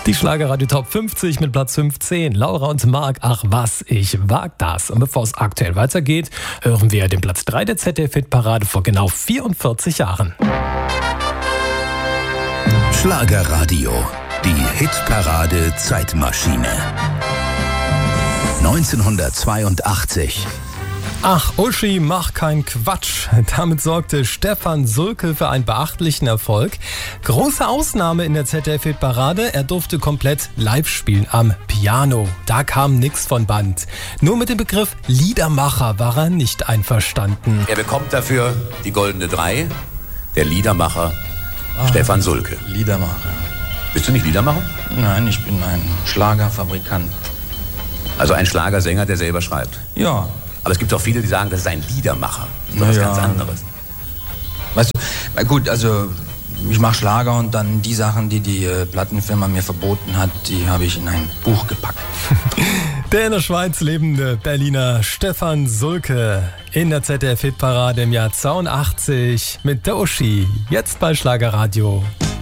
Die Schlagerradio Top 50 mit Platz 15. Laura und Marc, ach was, ich wag das. Und bevor es aktuell weitergeht, hören wir den Platz 3 der ZDF-Hitparade vor genau 44 Jahren. Schlagerradio, die Hitparade Zeitmaschine. 1982. Ach, Uschi, mach keinen Quatsch. Damit sorgte Stefan Sulke für einen beachtlichen Erfolg. Große Ausnahme in der ZDF-Hitparade, er durfte komplett live spielen am Piano. Da kam nix von Band. Nur mit dem Begriff Liedermacher war er nicht einverstanden. Er bekommt dafür die Goldene 3, der Liedermacher Stefan Sulke. Liedermacher. Bist du nicht Liedermacher? Nein, ich bin ein Schlagerfabrikant. Also ein Schlagersänger, der selber schreibt. Ja. Aber es gibt auch viele, die sagen, das ist ein Liedermacher. Das ist was ganz anderes. Weißt du, na gut, also ich mache Schlager und dann die Sachen, die die Plattenfirma mir verboten hat, die habe ich in ein Buch gepackt. Der in der Schweiz lebende Berliner Stefan Sulke in der ZDF-Hitparade im Jahr 82 mit der Uschi. Jetzt bei Schlagerradio.